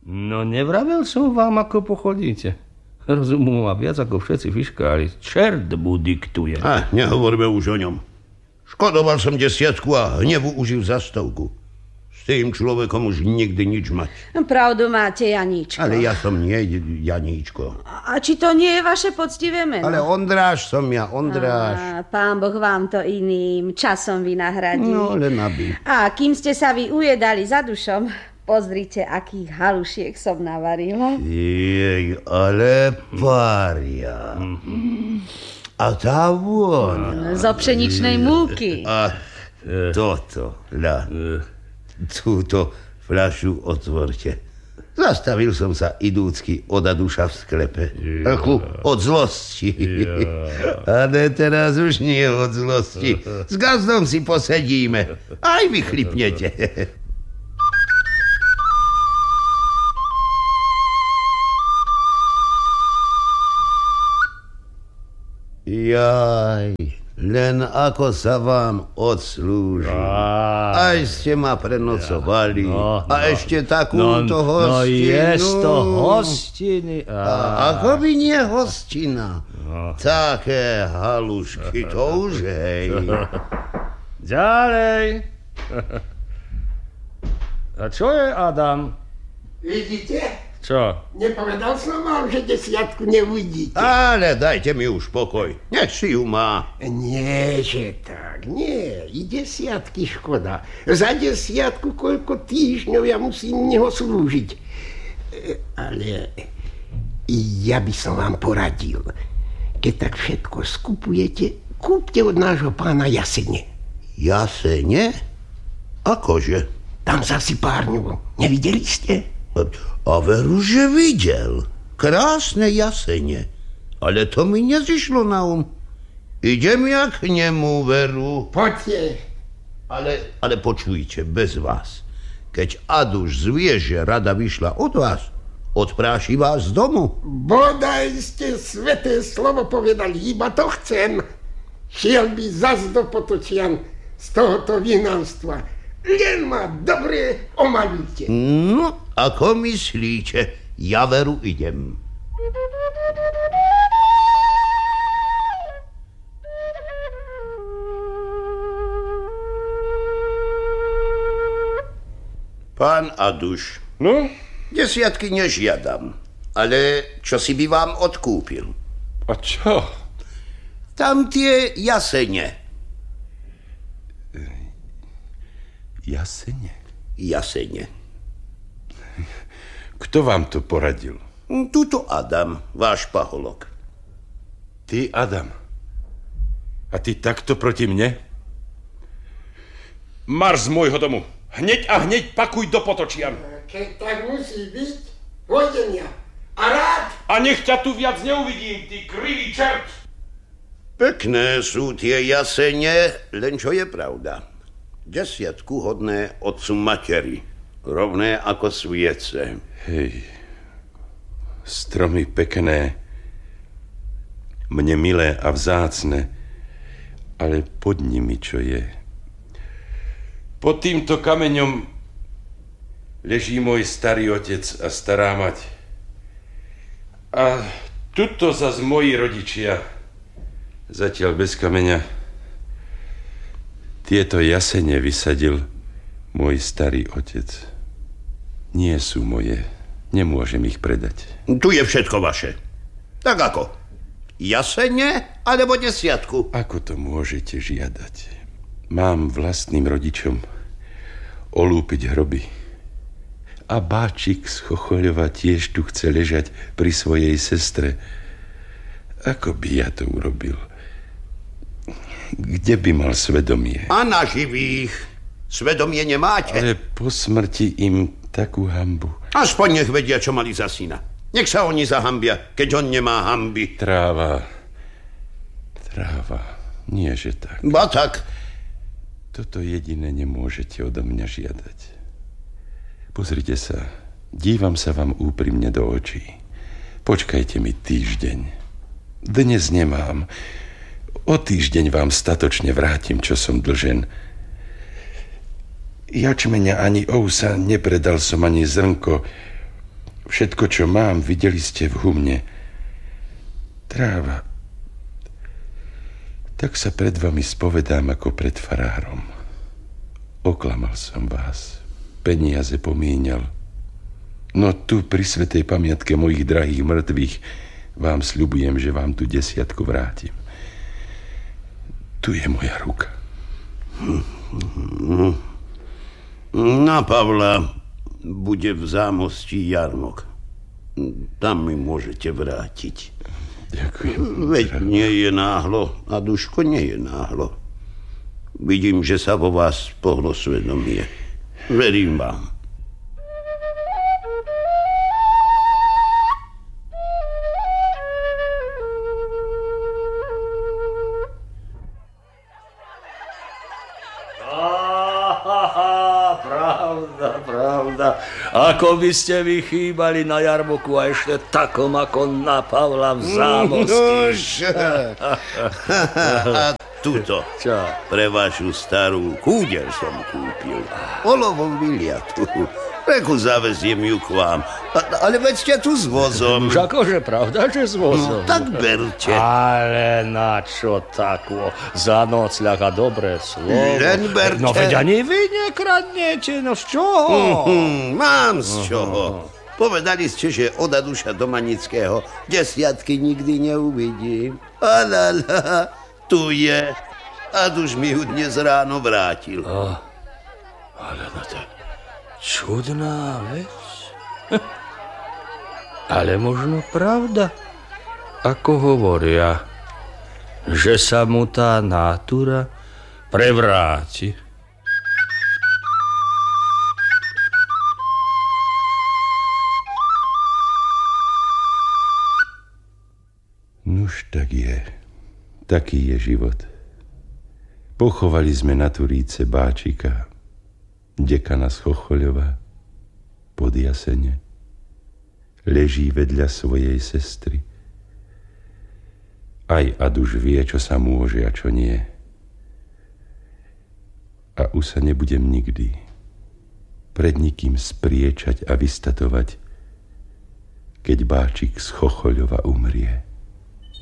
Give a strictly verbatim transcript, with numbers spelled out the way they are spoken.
No nevravel som vám, ako pochodíte. Rozumu má viac ako všetci fiškári. Čert mu diktuje. A nehovoríme už o ňom. Škodoval som desiatku a hnevu užil za stovku. S tým človekom už nikdy nič mať. Pravdu máte, Janíčko. Ale ja som nie Janíčko. A či to nie je vaše poctivé meno? Ale Ondráš som ja, Ondráš. Á, pán Boh vám to iným časom vynahradí. No, len aby. A kým ste sa vy ujedali za dušom, pozrite, akých halušiek som navarila. Jej, ale pária. A tá vôňa. Zo pšeničnej múky. A toto, ľa. Túto fľašu otvorte. Zastavil som sa idúcky od Aduša v sklepe. Ako od zlosti. Ale teraz už nie od zlosti. S gazdom si posedíme. Aj vy chlipnete. Jaj, len ako sa vám odslúži. Aj ste ma prenocovali. No, no, a ešte takúto no, hostinu. No je to hostiny. A, ako by nie hostina. No. Také halušky, to už hej. Ďalej. A čo je, Adam? Vidíte? Čo? Nepovedal som vám, že desiatku neuvidíte. Ale dajte mi už pokoj. Nech si ju má. Nie, že tak. Nie. I desiatky škoda. Za desiatku koľko týždňov ja musím neho slúžiť. Ale ja by som vám poradil. Keď tak všetko skupujete, kúpte od nášho pána jasene. Jasene? Akože? Tam za sypárňou. Nevideli ste? A veru, že videl. Krásne jasene. Ale to mi nezišlo na um. Idem ja k nemu, veru. Poďte. Ale, ale počujte, bez vás. Keď Aduš zvie, že rada vyšla od vás, odpráši vás z domu. Bodaj ste sveté slovo povedali, iba to chcem. Šiel by zas do Potočian z tohoto vinanstva. Len ma dobre omalíte. No, ako myslíte? Ja veru idem. Pán Aduš. No? Desiatky nežiadam, ale čo si by vám odkúpil? A čo? Tam tie jasene. Jasene? Jasene. Kto vám to poradil? Tuto Adam, váš paholok. Ty, Adam? A ty takto proti mne? Marš z môjho domu. Hneď a hneď pakuj do Potočian. Keď tak musí byť, pôjdem ja. A rád. A nech ťa tu viac neuvidím, ty krivý čert. Pekné sú tie jasene, len čo je pravda. Desiatku hodné otcu materi, rovné ako sviece. Hej, stromy pekné, mne milé a vzácne, ale pod nimi čo je? Pod týmto kameňom leží môj starý otec a stará mať. A tuto zas moji rodičia, zatiaľ bez kameňa. Tieto jasene vysadil môj starý otec. Nie sú moje. Nemôžem ich predať. Tu je všetko vaše. Tak ako? Jasene alebo desiatku? Ako to môžete žiadať? Mám vlastným rodičom olúpiť hroby. A báčik z Chochoľova tiež tu chce ležať pri svojej sestre. Ako by ja to urobil? Kde by mal svedomie? A na živých. Svedomie nemáte. Ale po smrti im takú hanbu. Aspoň nech vedia, čo mali za syna. Nech sa oni zahambia, keď on nemá hanby. Tráva. Tráva. Nie, že tak. Ba tak. Toto jediné nemôžete odo mňa žiadať. Pozrite sa. Dívam sa vám úprimne do očí. Počkajte mi týždeň. Dnes nemám. O týždeň vám statočne vrátim, čo som dlžen. Jačmeňa ani ousa nepredal som ani zrnko. Všetko, čo mám, videli ste v humne. Tráva. Tak sa pred vami spovedám ako pred farárom. Oklamal som vás. Peniaze pomíňal. No tu pri svätej pamiatke mojich drahých mŕtvych vám sľubujem, že vám tu desiatku vrátim. Tu je moja ruka. Na Pavla bude v Zámostí jarmok. Tam mi môžete vrátiť. Ďakujem. Veď nie je náhlo a Duško nie je náhlo. Vidím, že sa vo vás pohlo svedomie. Verím vám. Ako by ste vy chýbali na jarmoku a ešte takom ako na Pavla v Zámostí. A tuto, Čo? pre vašu starú kúdeľ som kúpil. Olovom vyliatu. Reku zaveziem ju k vám. A, ale veď ste tu s vozom. Už akože pravda, že s vozom. No, tak berte. Ale na čo takvo? Za nocľah a dobré slovo. Len berte. No veď ani vy nekradnete, no z čoho? Mm-hmm, mám z čoho. Povedali ste, že od Aduša Domanického desiatky nikdy neuvidím. Alala, tu je. Aduš mi ju dnes ráno vrátil. Oh, ale no to čudná vec. Ale možno pravda, ako hovoria, že sa mu tá nátura prevráti. Nuž tak je. Taký je život. Pochovali sme na Turíce Báčika, dekana z Chochoľova, pod jasene. Leží vedľa svojej sestry. Aj Aduš vie, čo sa môže a čo nie. A už sa nebudem nikdy pred nikým spriečať a vystatovať, keď Báčik z Chochoľova umrie.